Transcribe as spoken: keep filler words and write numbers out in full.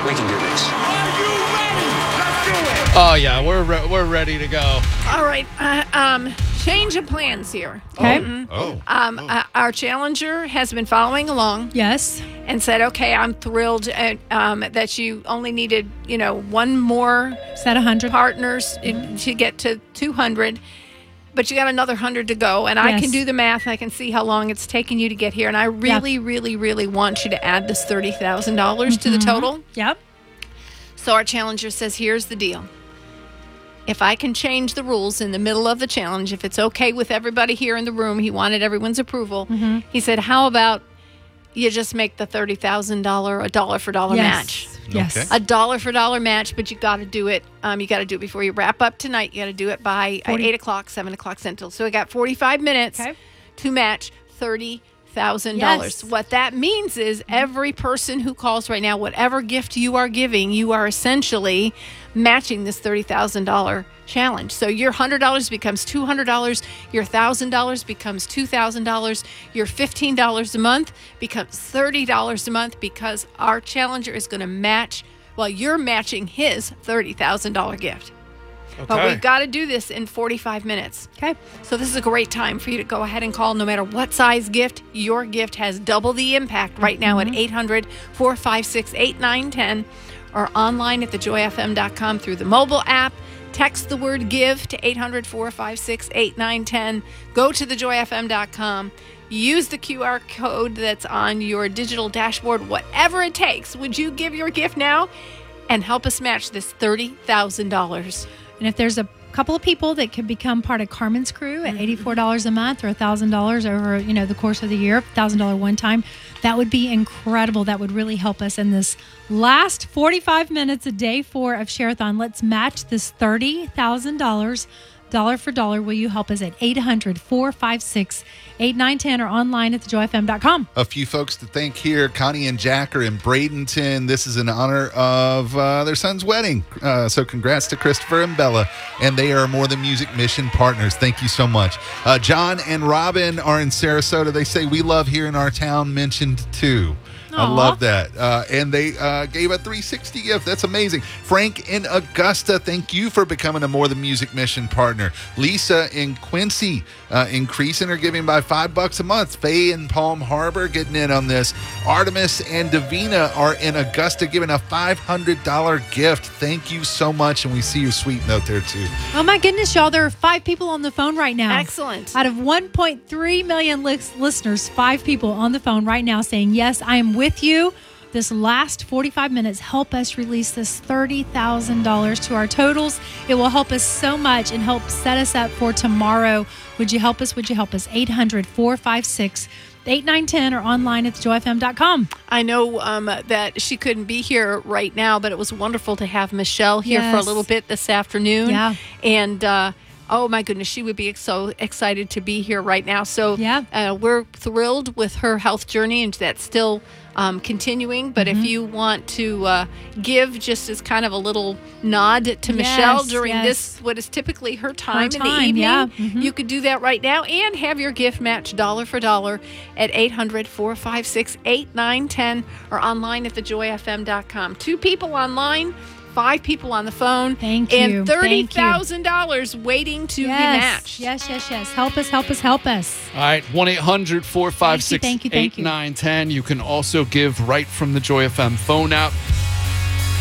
We can do this. Oh, yeah, we're re- we're ready to go. All right. Uh, um, change of plans here. Okay. Mhm. Oh. Um, oh. uh, our challenger has been following along Yes. and said, okay, I'm thrilled uh, um, that you only needed, you know, one more Set one hundred. partners to get to two hundred. But you got another one hundred to go. And I Yes. can do the math. I can see how long it's taken you to get here. And I really, really, really want you to add this thirty thousand dollars to the total. Yep. So our challenger says, here's the deal. If I can change the rules in the middle of the challenge, if it's okay with everybody here in the room, he wanted everyone's approval. Mm-hmm. He said, how about you just make the thirty thousand dollars a dollar for dollar Yes. match? Yes. Okay. A dollar for dollar match, but you got to do it. Um, you got to do it before you wrap up tonight. You got to do it by uh, forty eight o'clock, seven o'clock Central. So we got forty-five minutes Okay. to match thirty thousand dollars. Yes. What that means is every person who calls right now, whatever gift you are giving, you are essentially matching this thirty thousand dollars challenge. So your one hundred dollars becomes two hundred dollars, your one thousand dollars becomes two thousand dollars, your fifteen dollars a month becomes thirty dollars a month, because our challenger is going to match, well, you're matching his thirty thousand dollars gift. But Okay. we've got to do this in forty-five minutes. Okay. So this is a great time for you to go ahead and call no matter what size gift. Your gift has double the impact right now at eight hundred, four five six, eight nine one zero or online at the joy f m dot com through the mobile app. Text the word GIVE to eight hundred, four five six, eight nine one zero. Go to the joy f m dot com. Use the Q R code that's on your digital dashboard. Whatever it takes, would you give your gift now and help us match this thirty thousand dollars? And if there's a couple of people that can become part of Carmen's crew at eighty-four dollars a month or one thousand dollars over, you know, the course of the year, one thousand dollars one time, that would be incredible. That would really help us in this last forty-five minutes of day four of Share-a-thon. Let's match this thirty thousand dollars dollar for dollar. Will you help us at eight hundred, four five six, eight nine one zero or online at the joy f m dot com? A few folks to thank here. Connie and Jack are in Bradenton. This is in honor of uh, their son's wedding. Uh, so congrats to Christopher and Bella. And they are More Than Music Mission partners. Thank you so much. Uh, John and Robin are in Sarasota. They say, we love here in our town mentioned too. I Aw. love that. Uh, and they uh, gave a three sixty gift. That's amazing. Frank in Augusta, thank you for becoming a More Than Music Mission partner. Lisa in Quincy, uh, increasing her giving by five bucks a month. Faye in Palm Harbor getting in on this. Artemis and Davina are in Augusta giving a five hundred dollars gift. Thank you so much. And we see your sweet note there too. Oh my goodness, y'all. There are five people on the phone right now. Excellent. Out of one point three million lis- listeners, five people on the phone right now saying, yes, I am with you. This last forty-five minutes, help us release this thirty thousand dollars to our totals. It will help us so much and help set us up for tomorrow. Would you help us? Would you help us? eight hundred, four five six, eight nine one zero or online at the joy f m dot com. I know um, that she couldn't be here right now, but it was wonderful to have Michelle here for a Yes. little bit this afternoon. Yeah. And uh, oh my goodness, she would be so excited to be here right now. So Yeah. uh, we're thrilled with her health journey, and that's still um, continuing. But Mm-hmm. if you want to uh, give just as kind of a little nod to Michelle Yes, during yes. this, what is typically her time, in the time, evening, yeah. Mhm. you could do that right now and have your gift match dollar for dollar at eight hundred, four five six, eight nine one zero or online at the joy f m dot com. Two people online, five people on the phone. Thank you. And Thank thirty you. thousand dollars waiting to be Yes. matched. Yes, yes, yes. Help us, help us, help us. All right, one eight hundred, four five six, Thank you, thank you, eight thank you. nine one zero. You can also give right from the Joy F M phone app.